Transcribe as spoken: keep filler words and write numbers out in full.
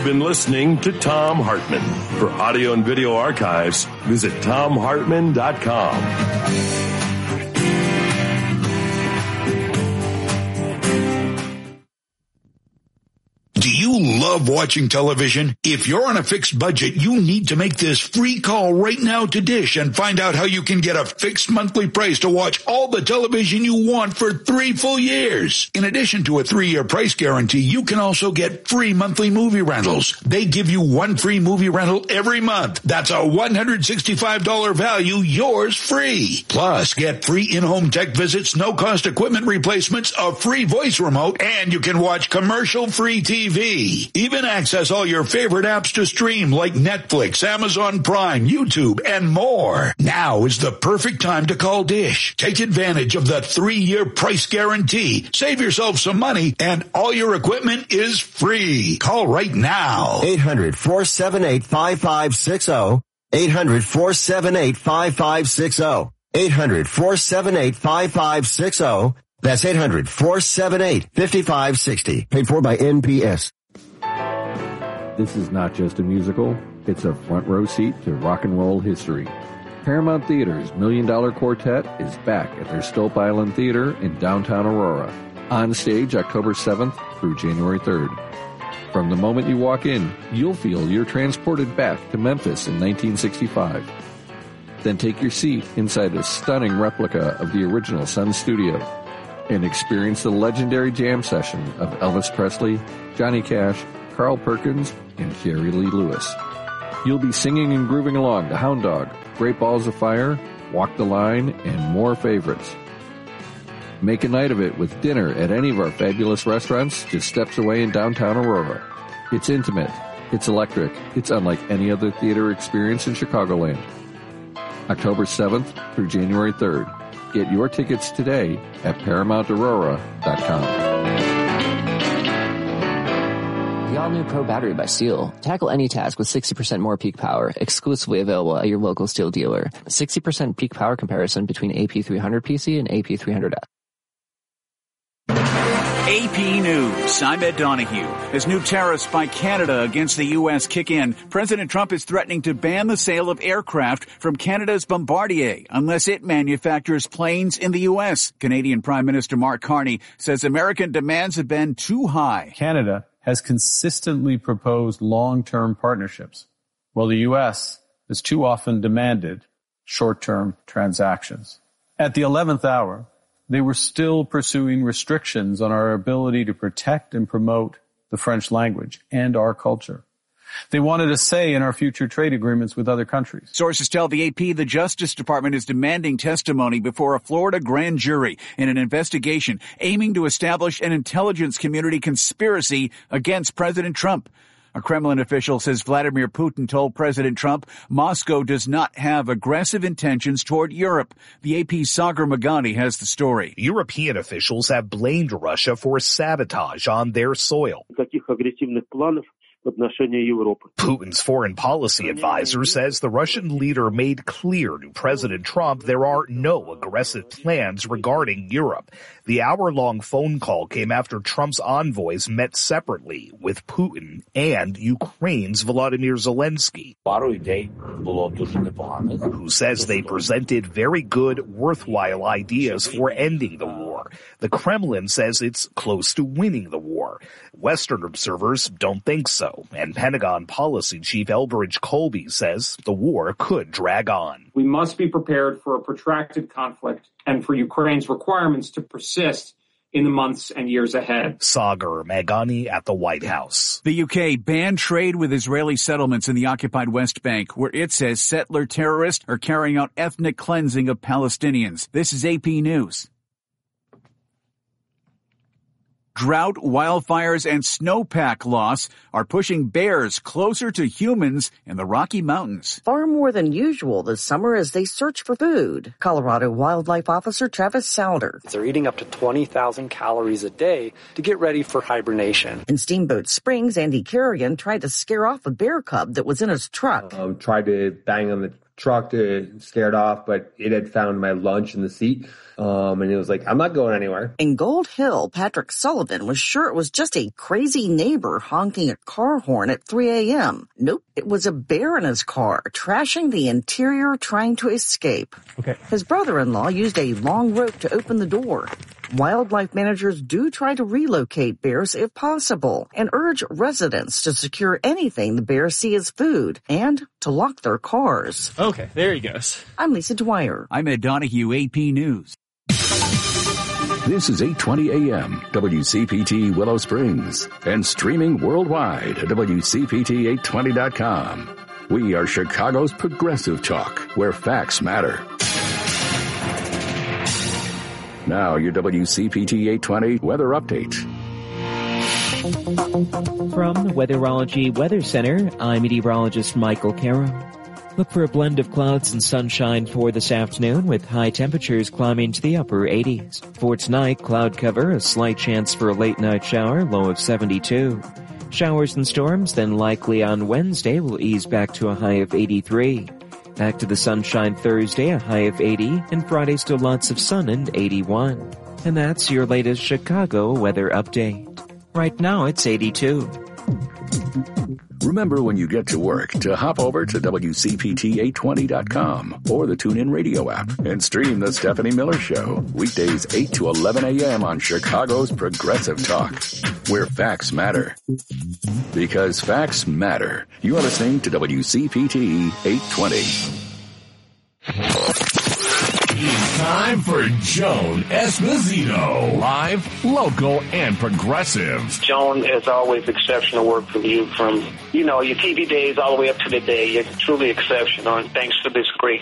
You've been listening to Thom Hartmann. For audio and video archives, visit tom hartmann dot com. Do you love watching television? If you're on a fixed budget, you need to make this free call right now to Dish and find out how you can get a fixed monthly price to watch all the television you want for three full years. In addition to a three-year price guarantee, you can also get free monthly movie rentals. They give you one free movie rental every month. That's a one hundred sixty-five dollars value, yours free. Plus, get free in-home tech visits, no-cost equipment replacements, a free voice remote, and you can watch commercial-free T V. Even access all your favorite apps to stream like Netflix, Amazon Prime, YouTube, and more. Now is the perfect time to call Dish. Take advantage of the three-year price guarantee. Save yourself some money, and all your equipment is free. Call right now. eight hundred, four seven eight, five five six zero. eight hundred, four seven eight, five five six zero. eight hundred, four seven eight, five five six zero. That's eight hundred, four seven eight, five five six zero. Paid for by N P S. This is not just a musical, it's a front row seat to rock and roll history. Paramount Theater's Million Dollar Quartet is back at their Stope Island Theater in downtown Aurora. On stage October seventh through January third. From the moment you walk in, you'll feel you're transported back to Memphis in nineteen sixty-five. Then take your seat inside a stunning replica of the original Sun Studio and experience the legendary jam session of Elvis Presley, Johnny Cash, Carl Perkins, and Jerry Lee Lewis. You'll be singing and grooving along to Hound Dog, Great Balls of Fire, Walk the Line, and more favorites. Make a night of it with dinner at any of our fabulous restaurants just steps away in downtown Aurora. It's intimate, it's electric, it's unlike any other theater experience in Chicagoland. October seventh through January third. Get your tickets today at paramount aurora dot com. The all-new Pro Battery by STIHL. Tackle any task with sixty percent more peak power, exclusively available at your local STIHL dealer. sixty percent peak power comparison between A P three hundred P C and A P three hundred F. A P News, I'm Ed Donahue. As new tariffs by Canada against the U S kick in, President Trump is threatening to ban the sale of aircraft from Canada's Bombardier unless it manufactures planes in the U S. Canadian Prime Minister Mark Carney says American demands have been too high. Canada has consistently proposed long-term partnerships, while the U S has too often demanded short-term transactions. At the eleventh hour, they were still pursuing restrictions on our ability to protect and promote the French language and our culture. They wanted a say in our future trade agreements with other countries. Sources tell the A P the Justice Department is demanding testimony before a Florida grand jury in an investigation aiming to establish an intelligence community conspiracy against President Trump. A Kremlin official says Vladimir Putin told President Trump Moscow does not have aggressive intentions toward Europe. The A P's Sagar Magani has the story. European officials have blamed Russia for sabotage on their soil. Putin's foreign policy advisor says the Russian leader made clear to President Trump there are no aggressive plans regarding Europe. The hour-long phone call came after Trump's envoys met separately with Putin and Ukraine's Volodymyr Zelensky, who says they presented very good, worthwhile ideas for ending the war. The Kremlin says it's close to winning the war. Western observers don't think so, and Pentagon Policy Chief Elbridge Colby says the war could drag on. We must be prepared for a protracted conflict and for Ukraine's requirements to persist in the months and years ahead. Sagar Magani at the White House. The U K banned trade with Israeli settlements in the occupied West Bank, where it says settler terrorists are carrying out ethnic cleansing of Palestinians. This is A P News. Drought, wildfires, and snowpack loss are pushing bears closer to humans in the Rocky Mountains. Far more than usual this summer as they search for food. Colorado Wildlife Officer Travis Souder. They're eating up to twenty thousand calories a day to get ready for hibernation. In Steamboat Springs, Andy Carrigan tried to scare off a bear cub that was in his truck. Um, tried to bang on the truck to scared off, but it had found my lunch in the seat. Um, and it was like, I'm not going anywhere. In Gold Hill, Patrick Sullivan was sure it was just a crazy neighbor honking a car horn at three a.m. Nope, it was a bear in his car, trashing the interior, trying to escape. Okay. His brother-in-law used a long rope to open the door. Wildlife managers do try to relocate bears if possible and urge residents to secure anything the bears see as food and to lock their cars. Okay, there he goes. I'm Lisa Dwyer. I'm Ed Donahue, A P News. This is eight twenty a.m. W C P T Willow Springs and streaming worldwide at W C P T eight twenty dot com. We are Chicago's progressive talk, where facts matter. Now your W C P T eight twenty weather update. From the Weatherology Weather Center, I'm meteorologist Michael Carroll. Look for a blend of clouds and sunshine for this afternoon, with high temperatures climbing to the upper eighties. For tonight, cloud cover, a slight chance for a late night shower, low of seventy-two. Showers and storms then likely on Wednesday will ease back to a high of eighty-three. Back to the sunshine Thursday, a high of eighty, and Friday still lots of sun and eighty-one. And that's your latest Chicago weather update. Right now it's eighty-two. Remember when you get to work to hop over to W C P T eight twenty dot com or the TuneIn Radio app and stream The Stephanie Miller Show. Weekdays eight to eleven a.m. on Chicago's Progressive Talk, where facts matter. Because facts matter. You are listening to W C P T eight twenty. It's time for Joan Esposito. Live, local, and progressive. Joan, as always, exceptional work from you, from, you know, your T V days all the way up to the day. You're truly exceptional, and thanks for this great